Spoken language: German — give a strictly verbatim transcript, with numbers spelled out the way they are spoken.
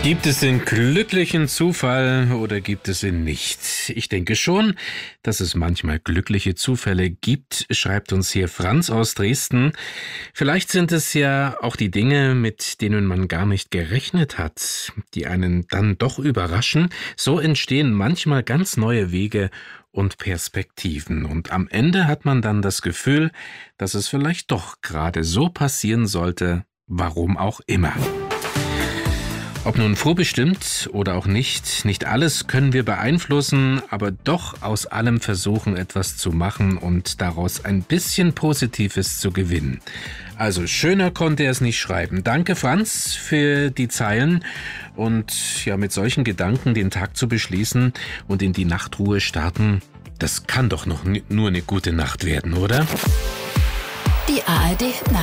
Gibt es den glücklichen Zufall oder gibt es ihn nicht? Ich denke schon, dass es manchmal glückliche Zufälle gibt, schreibt uns hier Franz aus Dresden. Vielleicht sind es ja auch die Dinge, mit denen man gar nicht gerechnet hat, die einen dann doch überraschen. So entstehen manchmal ganz neue Wege und Perspektiven. Und am Ende hat man dann das Gefühl, dass es vielleicht doch gerade so passieren sollte, warum auch immer. Ob nun vorbestimmt oder auch nicht, nicht alles können wir beeinflussen, aber doch aus allem versuchen, etwas zu machen und daraus ein bisschen Positives zu gewinnen. Also schöner konnte er es nicht schreiben. Danke, Franz, für die Zeilen und ja, mit solchen Gedanken den Tag zu beschließen und in die Nachtruhe starten, das kann doch noch n- nur eine gute Nacht werden, oder? Die A R D